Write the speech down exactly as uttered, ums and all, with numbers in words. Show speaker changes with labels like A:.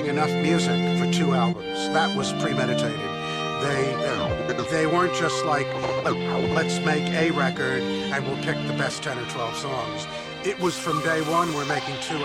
A: writing enough music for two albums. That was premeditated. They they weren't just like, let's make a record and we'll pick the best ten or twelve songs. It was from day one, we're making two